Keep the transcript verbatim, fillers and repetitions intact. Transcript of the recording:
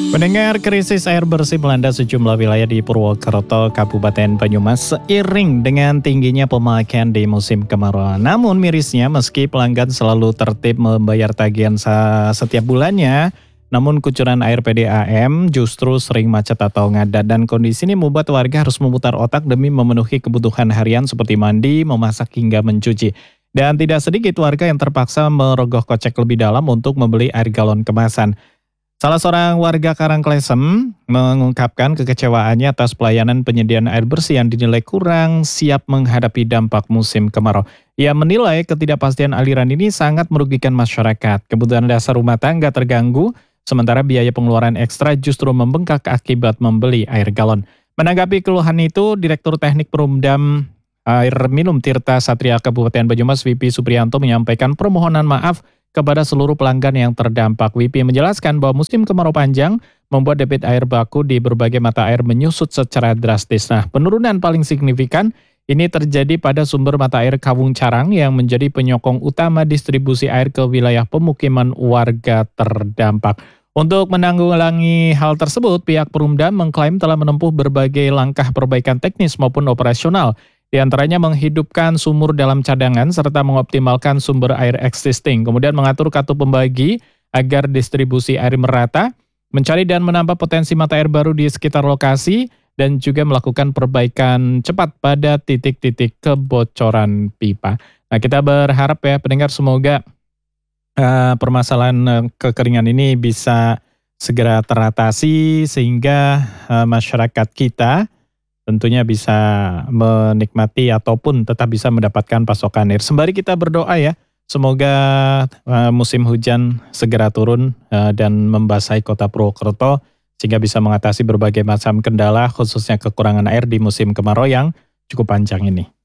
Mendengar krisis air bersih melanda sejumlah wilayah di Purwokerto, Kabupaten Banyumas seiring dengan tingginya pemakaian di musim kemarau. Namun mirisnya meski pelanggan selalu tertib membayar tagihan sa- setiap bulannya, namun kucuran air P D A M justru sering macet atau ngadat dan kondisi ini membuat warga harus memutar otak demi memenuhi kebutuhan harian seperti mandi, memasak hingga mencuci. Dan tidak sedikit warga yang terpaksa merogoh kocek lebih dalam untuk membeli air galon kemasan. Salah seorang warga Karangklesem mengungkapkan kekecewaannya atas pelayanan penyediaan air bersih yang dinilai kurang siap menghadapi dampak musim kemarau. Ia menilai ketidakpastian aliran ini sangat merugikan masyarakat. Kebutuhan dasar rumah tangga terganggu, sementara biaya pengeluaran ekstra justru membengkak akibat membeli air galon. Menanggapi keluhan itu, Direktur Teknik Perumdam Air Minum Tirta Satria Kabupaten Banyumas V P Supriyanto menyampaikan permohonan maaf kepada seluruh pelanggan yang terdampak. W P menjelaskan bahwa musim kemarau panjang membuat debit air baku di berbagai mata air menyusut secara drastis. Nah, penurunan paling signifikan ini terjadi pada sumber mata air Kawung Carang yang menjadi penyokong utama distribusi air ke wilayah pemukiman warga terdampak. Untuk menanggulangi hal tersebut, pihak Perumda mengklaim telah menempuh berbagai langkah perbaikan teknis maupun operasional. Di antaranya menghidupkan sumur dalam cadangan serta mengoptimalkan sumber air existing, kemudian mengatur kartu pembagi agar distribusi air merata, mencari dan menambah potensi mata air baru di sekitar lokasi, dan juga melakukan perbaikan cepat pada titik-titik kebocoran pipa. Nah, kita berharap ya pendengar semoga uh, permasalahan uh, kekeringan ini bisa segera teratasi sehingga uh, masyarakat kita tentunya bisa menikmati ataupun tetap bisa mendapatkan pasokan air. Sembari kita berdoa ya, semoga uh, musim hujan segera turun uh, dan membasahi kota Purwokerto sehingga bisa mengatasi berbagai macam kendala khususnya kekurangan air di musim kemarau yang cukup panjang ini.